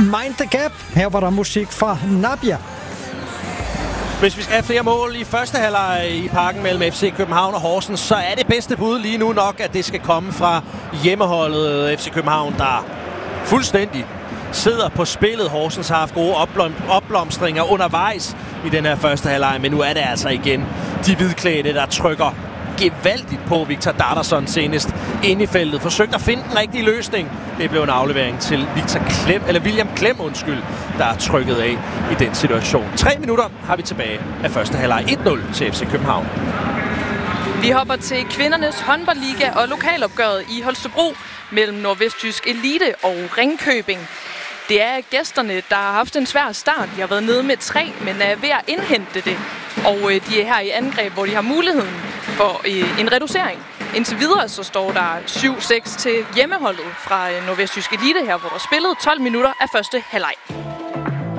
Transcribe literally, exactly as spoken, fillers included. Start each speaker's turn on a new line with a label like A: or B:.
A: Mind the Gap. Her var der musik fra Nabia.
B: Hvis vi skal have flere mål i første halvleg i parken mellem F C København og Horsens, så er det bedste bud lige nu nok, at det skal komme fra hjemmeholdet F C København, der fuldstændig sidder på spillet. Horsens har haft gode opblom- opblomstringer undervejs i den her første halvleg, men nu er det altså igen de hvidklædte, der trykker gevaldigt på. Victor Darderson senest inde i feltet. Forsøgte at finde den rigtige løsning. Det blev en aflevering til Victor Klem, eller William Klem, undskyld, der er trykket af i den situation. Tre minutter har vi tilbage af første halvleg. et nul til F C København.
C: Vi hopper til kvindernes håndboldliga og lokalopgøret i Holstebro mellem Nordvestjysk Elite og Ringkøbing. Det er gæsterne, der har haft en svær start. De har været nede med tre, men er ved at indhente det. Og de er her i angreb, hvor de har muligheden for en reducering. Indtil videre så står der syv seks til hjemmeholdet fra Nordvestjysk Elite her, hvor der spillet tolv minutter af første halvleg.